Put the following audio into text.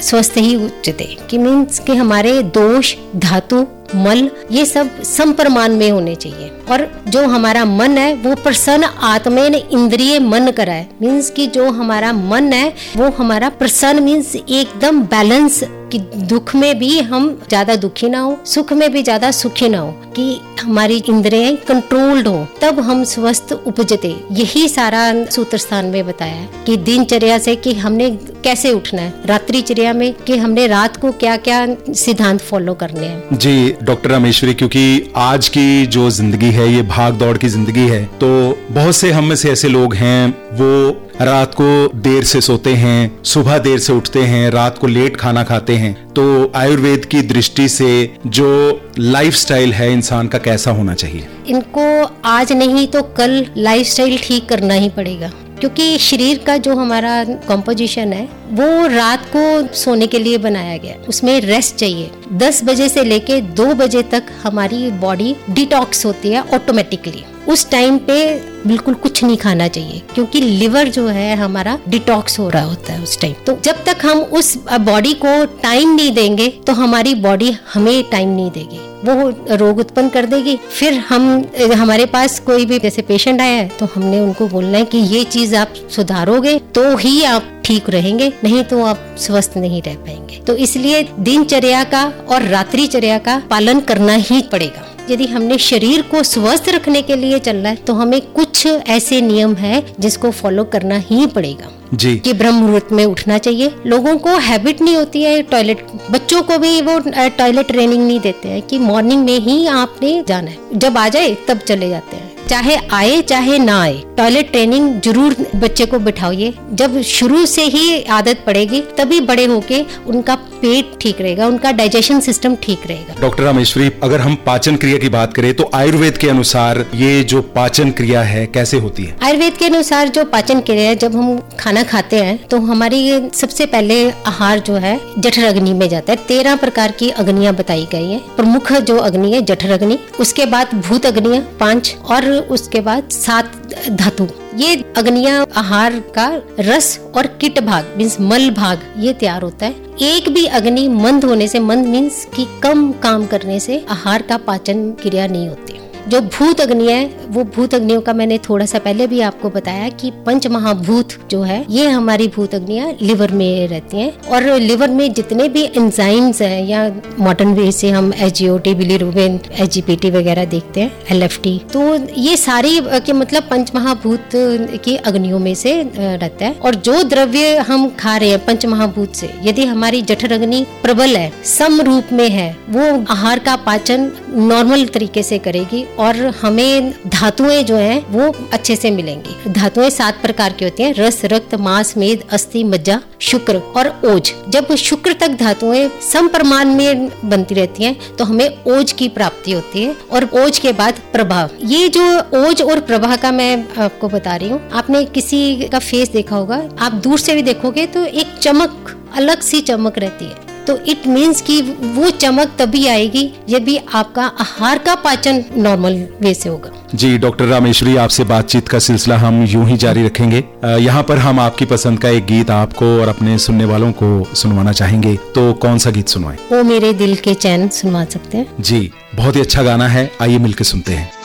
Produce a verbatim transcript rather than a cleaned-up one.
स्वस्थ ही उच्यते, कि मीन्स कि हमारे दोष, धातु, मल ये सब समप्रमाण में होने चाहिए। और जो हमारा मन है वो प्रसन्न आत्मेन इंद्रिय मन करा है, मीन्स कि जो हमारा मन है वो हमारा प्रसन्न, मीन्स एकदम बैलेंस, कि दुख में भी हम ज्यादा दुखी ना हो, सुख में भी ज्यादा सुखी ना हो, कि हमारी इंद्रियां कंट्रोल्ड हो, तब हम स्वस्थ उपजते। यही सारा सूत्र स्थान में बताया है कि दिनचर्या से कि हमने कैसे उठना है, रात्रिचर्या में कि हमने रात को क्या क्या सिद्धांत फॉलो करने हैं। जी डॉक्टर रामेश्वरी, क्योंकि आज की जो जिंदगी है ये भाग दौड़ की जिंदगी है, तो बहुत से हम में से ऐसे लोग हैं वो रात को देर से सोते हैं, सुबह देर से उठते हैं, रात को लेट खाना खाते हैं। तो आयुर्वेद की दृष्टि से जो लाइफस्टाइल है इंसान का कैसा होना चाहिए? इनको आज नहीं तो कल लाइफस्टाइल ठीक करना ही पड़ेगा, क्योंकि शरीर का जो हमारा कॉम्पोजिशन है वो रात को सोने के लिए बनाया गया, उसमें रेस्ट चाहिए। दस बजे से लेके दो बजे तक हमारी बॉडी डिटॉक्स होती है ऑटोमेटिकली। उस टाइम पे बिल्कुल कुछ नहीं खाना चाहिए, क्योंकि लिवर जो है हमारा डिटॉक्स हो रहा होता है उस टाइम। तो जब तक हम उस बॉडी को टाइम नहीं देंगे तो हमारी बॉडी हमें टाइम नहीं देगी, वो रोग उत्पन्न कर देगी। फिर हम हमारे पास कोई भी जैसे पेशेंट आया है तो हमने उनको बोलना है कि ये चीज आप सुधारोगे तो ही आप ठीक रहेंगे, नहीं तो आप स्वस्थ नहीं रह पाएंगे। तो इसलिए दिनचर्या का और रात्रिचर्या का पालन करना ही पड़ेगा। यदि हमने शरीर को स्वस्थ रखने के लिए चलना है तो हमें कुछ ऐसे नियम है जिसको फॉलो करना ही पड़ेगा जी। कि ब्रह्म मुहूर्त में उठना चाहिए। लोगों को हैबिट नहीं होती है टॉयलेट, बच्चों को भी वो टॉयलेट ट्रेनिंग नहीं देते हैं कि मॉर्निंग में ही आपने जाना है, जब आ जाए तब चले जाते हैं, चाहे आए चाहे ना आए। टॉयलेट ट्रेनिंग जरूर बच्चे को बिठाइए, जब शुरू से ही आदत पड़ेगी तभी बड़े होके उनका पेट ठीक रहेगा, उनका डाइजेशन सिस्टम ठीक रहेगा। डॉक्टर रामेश्वरी, अगर हम पाचन क्रिया की बात करें तो आयुर्वेद के अनुसार ये जो पाचन क्रिया है कैसे होती है? आयुर्वेद के अनुसार जो पाचन क्रिया है, जब हम खाना खाते हैं तो हमारी सबसे पहले आहार जो है जठर अग्नि में जाता है। तेरह प्रकार की अग्नियां बताई गई है। प्रमुख जो अग्नि है जठर अग्नि, उसके बाद भूत अग्नियां पांच, और उसके बाद सात धातु। ये अग्नियां आहार का रस और कीट भाग मीन्स मल भाग ये तैयार होता है। एक भी अग्नि मंद होने से, मंद मीन्स कि कम काम करने से आहार का पाचन क्रिया नहीं होती। जो भूत अग्नि है वो भूत अग्नियों का मैंने थोड़ा सा पहले भी आपको बताया कि पंच महाभूत जो है ये हमारी भूत अग्नियां लिवर में रहती हैं, और लिवर में जितने भी एंजाइम्स हैं या मॉडर्न वे से हम H G O T, bilirubin, H G P T वगैरह देखते हैं, एल एफ टी, तो ये सारी के मतलब पंच महाभूत की अग्नियों में से रहता है। और जो द्रव्य हम खा रहे हैं पंच महाभूत से, यदि हमारी जठर अग्नि प्रबल है, सम रूप में है, वो आहार का पाचन नॉर्मल तरीके से करेगी और हमें धातुएं जो हैं वो अच्छे से मिलेंगी। धातुएं सात प्रकार की होती हैं, रस, रक्त, मांस, मेद, अस्थि, मज्जा, शुक्र और ओज। जब शुक्र तक धातुएं सम प्रमाण में बनती रहती हैं तो हमें ओज की प्राप्ति होती है, और ओज के बाद प्रभाव। ये जो ओज और प्रभाव का मैं आपको बता रही हूँ, आपने किसी का फेस देखा होगा, आप दूर से भी देखोगे तो एक चमक, अलग सी चमक रहती है। तो इट मीन्स कि वो चमक तभी आएगी जब भी आपका आहार का पाचन नॉर्मल वे से होगा। जी डॉक्टर रामेश्वरी, आपसे बातचीत का सिलसिला हम यूं ही जारी रखेंगे। यहाँ पर हम आपकी पसंद का एक गीत आपको और अपने सुनने वालों को सुनवाना चाहेंगे, तो कौन सा गीत सुनवाएं? वो मेरे दिल के चैन सुनवा सकते हैं। जी, बहुत ही अच्छा गाना है, आइए मिलकर सुनते हैं।